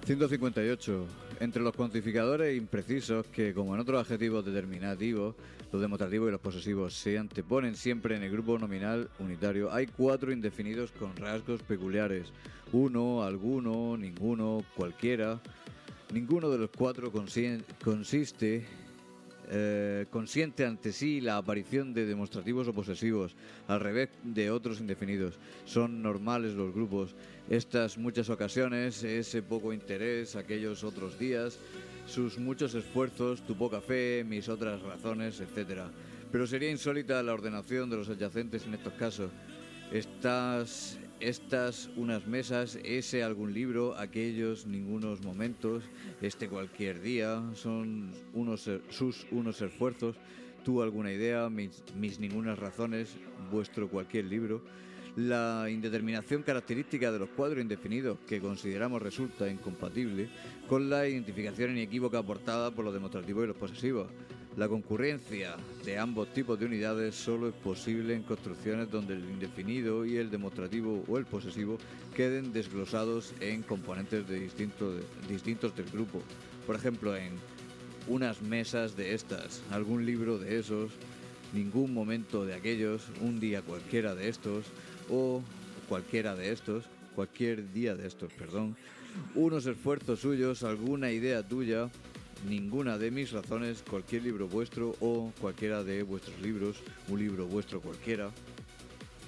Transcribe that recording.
158. Entre los cuantificadores imprecisos que, como en otros adjetivos determinativos, los demostrativos y los posesivos se anteponen siempre en el grupo nominal unitario, hay 4 indefinidos con rasgos peculiares. Uno, alguno, ninguno, cualquiera. Ninguno de los 4 consiente ante sí la aparición de demostrativos o posesivos, al revés de otros indefinidos. Son normales los grupos. Estas muchas ocasiones, ese poco interés, aquellos otros días, sus muchos esfuerzos, tu poca fe, mis otras razones, etc. Pero sería insólita la ordenación de los adyacentes en estos casos. Estas unas mesas, ese algún libro, aquellos ningunos momentos, este cualquier día, son sus unos esfuerzos, tú alguna idea, mis ningunas razones, vuestro cualquier libro. La indeterminación característica de los cuadros indefinidos que consideramos resulta incompatible con la identificación inequívoca aportada por los demostrativos y los posesivos. La concurrencia de ambos tipos de unidades solo es posible en construcciones donde el indefinido y el demostrativo o el posesivo queden desglosados en componentes distintos del grupo. Por ejemplo, en unas mesas de estas, algún libro de esos, ningún momento de aquellos, un día cualquiera de estos, o cualquier día de estos, unos esfuerzos suyos, alguna idea tuya, ninguna de mis razones, cualquier libro vuestro o cualquiera de vuestros libros, un libro vuestro cualquiera.